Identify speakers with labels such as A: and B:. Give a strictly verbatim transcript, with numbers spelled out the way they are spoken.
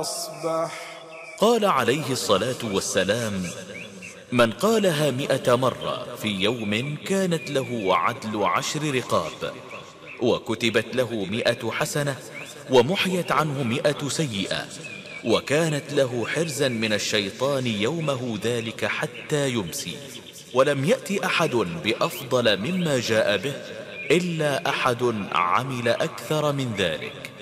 A: قال عليه الصلاة والسلام: من قالها مئة مرة في يوم كانت له عدل عشر رقاب، وكتبت له مئة حسنة، ومحيت عنه مئة سيئة، وكانت له حرزا من الشيطان يومه ذلك حتى يمسي. ولم يأت أحد بأفضل مما جاء به إلا أحد عمل أكثر من ذلك.